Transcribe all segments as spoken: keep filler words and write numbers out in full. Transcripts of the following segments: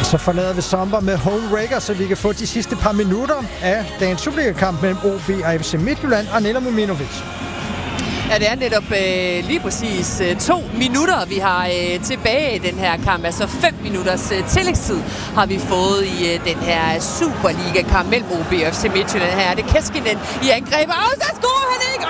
Så forlader vi Sommer med Homewrecker, så vi kan få de sidste par minutter af dagens Superliga-kamp mellem O B og F C Midtjylland og Nela Muminovic. Ja, det er netop øh, lige præcis øh, to minutter, vi har øh, tilbage i den her kamp. Altså fem minutters øh, tillægstid har vi fået i øh, den her Superliga-kamp mellem O B og F C Midtjylland. Her er det Keskinen i angrebet. Og så scorer han ikke!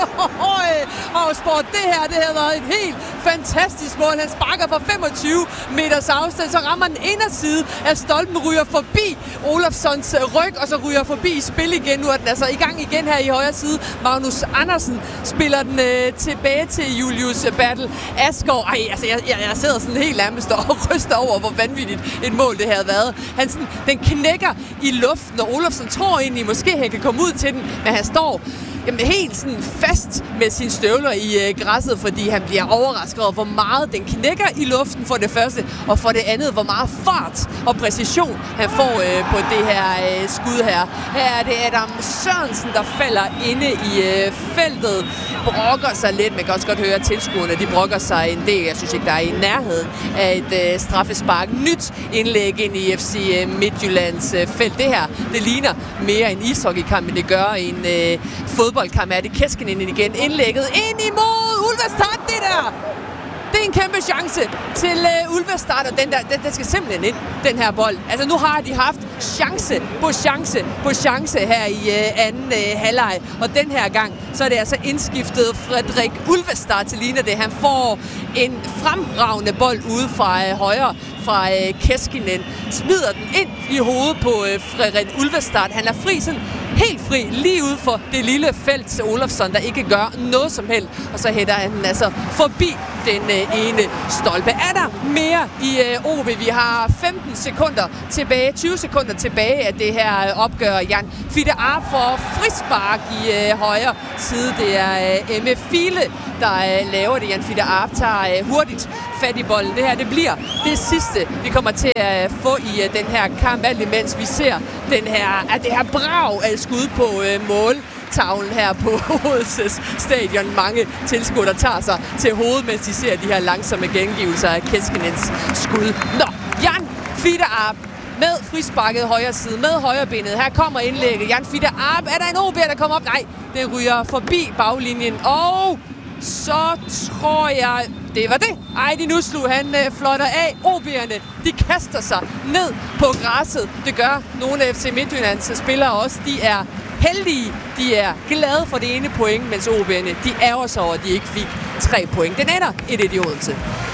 Og sport, det her, det havde været et helt fantastisk mål. Han sparker fra femogtyve meters afstand, så rammer den inderside af stolpen, ryger forbi Olofssons ryg, og så ryger forbi i spil igen. Nu er den altså i gang igen her i højre side. Magnus Andersen spiller den øh, tilbage til Julius Battle Asgaard. Ej, altså jeg, jeg, jeg sidder sådan helt nærmest og ryster over, hvor vanvittigt et mål det havde været. Han sådan, den knækker i luften, og Olofsson tror egentlig, måske han kan komme ud til den, men han står jamen, helt sådan fast med sine støvler i øh, græsset, fordi han bliver overrasket over, hvor meget den knækker i luften for det første, og for det andet, hvor meget fart og præcision han får øh, på det her øh, skud her. Her er det Adam Sørensen, der falder inde i øh, feltet, brokker sig lidt. Man kan også godt høre, at tilskuerne de brokker sig en del. Jeg synes ikke, der er i nærheden af et øh, straffespark. Nyt indlæg ind i F C Midtjyllands øh, felt. Det her, det ligner mere en ishockeykamp, end det gør en øh, fodboldkamp. Er det Keskinen igen indlægget ind imod Ulvestad, det der! Det er en kæmpe chance til uh, Ulvestad, og den, der, den, den skal simpelthen ind, den her bold. Altså nu har de haft chance på chance på chance her i uh, anden uh, halvleg, og den her gang, så er det altså indskiftet Frederik Ulvestad til ligner det. Han får en fremragende bold ude fra uh, højre, fra uh, Keskinen, smider den ind i hovedet på uh, Frederik Ulvestad. Han er fri sådan helt fri, lige ude for det lille felt til Olofsson, der ikke gør noget som helst. Og så hætter han altså forbi den øh, ene stolpe. Er der mere i øh, O B? Vi har femten sekunder tilbage, tyve sekunder tilbage af det her øh, opgør. Jan Fitte Arp for frispark i øh, højre side. Det er øh, Emme File, der øh, laver det. Jan Fitte Arp tager øh, hurtigt fat i bolden. Det her, det bliver det sidste, vi kommer til at få i uh, den her kamp, alt imens vi ser den her, at det her brag af skud på uh, måltavlen her på Odense Stadion. Mange tilskuere, der tager sig til hovedet, mens de ser de her langsomme gengivelser af Keskinens skud. Nå, Jan Fitte Arp med frisparket højre side, med højrebenet. Her kommer indlægget. Jan Fitte Arp. Er der en O B'er, der kommer op? Nej, det ryger forbi baglinjen. Og så tror jeg, det var det. Ej, de nu slog han øh, flotter af. O B'erne, de kaster sig ned på græsset. Det gør nogle af F C Midtjyllands spillere også. De er heldige. De er glade for det ene point, mens O B'erne, de ærger sig over, at de ikke fik tre point. Den ender et et i Odense.